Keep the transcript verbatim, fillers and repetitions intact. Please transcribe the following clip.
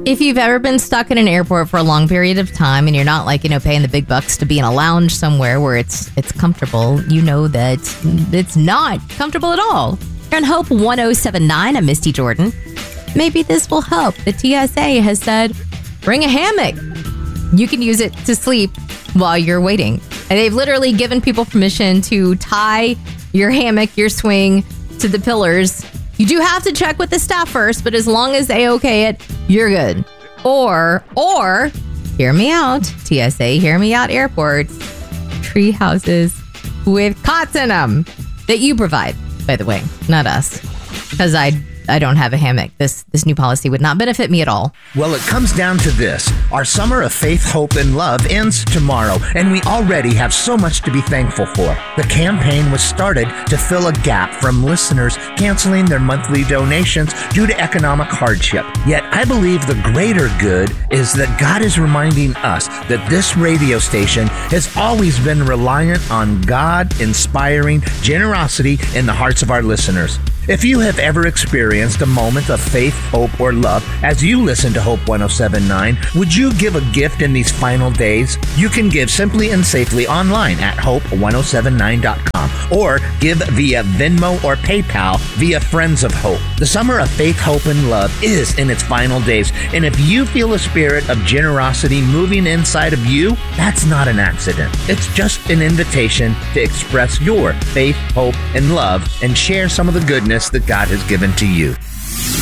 If you've ever been stuck in an airport for a long period of time and you're not like, you know, paying the big bucks to be in a lounge somewhere where it's it's comfortable, you know that it's not comfortable at all. You're on Hope one oh seven point nine. I'm Misty Jordan. Maybe this will help. The T S A has said, bring a hammock. You can use it to sleep while you're waiting. And they've literally given people permission to tie your hammock, your swing, to the pillars. You do have to check with the staff first, but as long as they okay it, you're good. Or, or, hear me out, T S A, hear me out, airports, tree houses with cots in them that you provide, by the way, not us, because I I don't have a hammock. This this new policy would not benefit me at all. Well, it comes down to this. Our summer of faith, hope, and love ends tomorrow, and we already have so much to be thankful for. The campaign was started to fill a gap from listeners canceling their monthly donations due to economic hardship. Yet, I believe the greater good is that God is reminding us that this radio station has always been reliant on God inspiring generosity in the hearts of our listeners. If you have ever experienced a moment of faith, hope, or love as you listen to Hope one oh seven point nine, would you give a gift in these final days? You can give simply and safely online at hope one oh seven nine dot com or give via Venmo or PayPal via Friends of Hope. The summer of faith, hope, and love is in its final days, and if you feel a spirit of generosity moving inside of you, that's not an accident. It's just an invitation to express your faith, hope, and love and share some of the goodness that God has given to you.